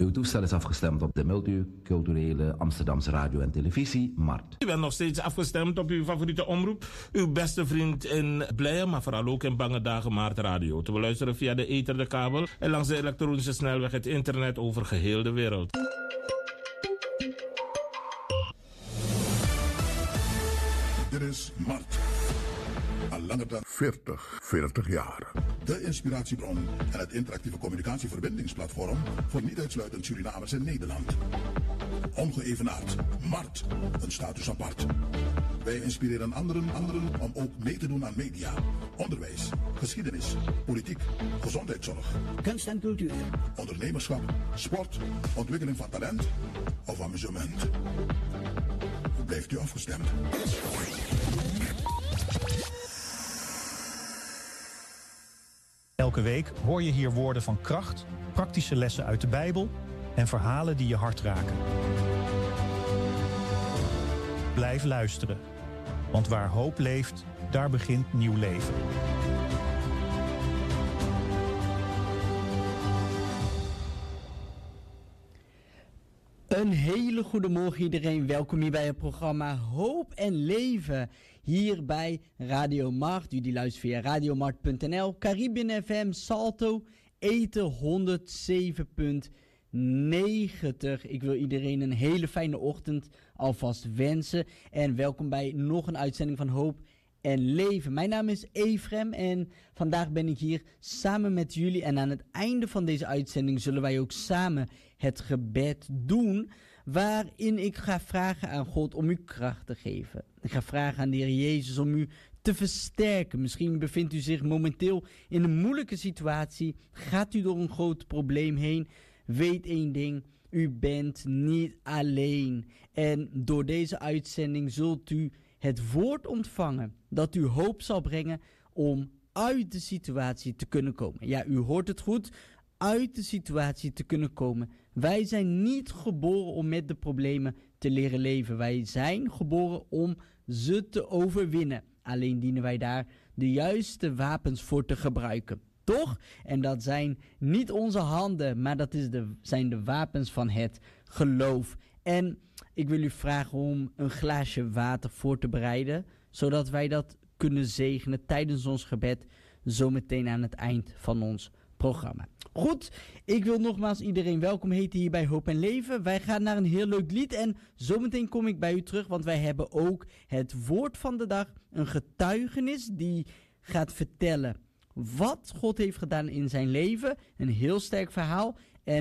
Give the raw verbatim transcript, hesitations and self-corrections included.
Uw toestel is afgestemd op de multiculturele Amsterdamse radio en televisie, Mart. U bent nog steeds afgestemd op uw favoriete omroep. Uw beste vriend in Blije, maar vooral ook in Bange Dagen, Mart Radio. Te beluisteren via de ether, de kabel en langs de elektronische snelweg het internet over geheel de wereld. Dit is Mart. Al langer dan veertig, veertig jaar. De inspiratiebron en het interactieve communicatieverbindingsplatform voor niet uitsluitend Surinamers in Nederland. Ongeëvenaard. Mart. Een status apart. Wij inspireren anderen, anderen om ook mee te doen aan media, onderwijs, geschiedenis, politiek, gezondheidszorg, kunst en cultuur, ondernemerschap, sport, ontwikkeling van talent of amusement. Blijft u afgestemd. Elke week hoor je hier woorden van kracht, praktische lessen uit de Bijbel en verhalen die je hart raken. Blijf luisteren, want waar hoop leeft, daar begint nieuw leven. Een hele goede morgen iedereen. Welkom hier bij het programma Hoop en Leven. Hier bij Radio Mart. U die luistert via radiomart punt n l, Caribbean F M, Salto, Ether honderdzeven komma negentig. Ik wil iedereen een hele fijne ochtend alvast wensen. En welkom bij nog een uitzending van Hoop en Leven. Mijn naam is Efrem en vandaag ben ik hier samen met jullie. En aan het einde van deze uitzending zullen wij ook samen het gebed doen, waarin ik ga vragen aan God om u kracht te geven. Ik ga vragen aan de Heer Jezus om u te versterken. Misschien bevindt u zich momenteel in een moeilijke situatie. Gaat u door een groot probleem heen? Weet één ding, u bent niet alleen. En door deze uitzending zult u het woord ontvangen dat u hoop zal brengen om uit de situatie te kunnen komen. Ja, u hoort het goed, uit de situatie te kunnen komen. Wij zijn niet geboren om met de problemen te leren leven. Wij zijn geboren om ze te overwinnen. Alleen dienen wij daar de juiste wapens voor te gebruiken. Toch? En dat zijn niet onze handen, maar dat is de, zijn de wapens van het geloof. En ik wil u vragen om een glaasje water voor te bereiden, zodat wij dat kunnen zegenen tijdens ons gebed, zometeen aan het eind van ons programma. Goed, ik wil nogmaals iedereen welkom heten hier bij Hoop en Leven. Wij gaan naar een heel leuk lied en zometeen kom ik bij u terug, want wij hebben ook het woord van de dag, een getuigenis die gaat vertellen wat God heeft gedaan in zijn leven. Een heel sterk verhaal.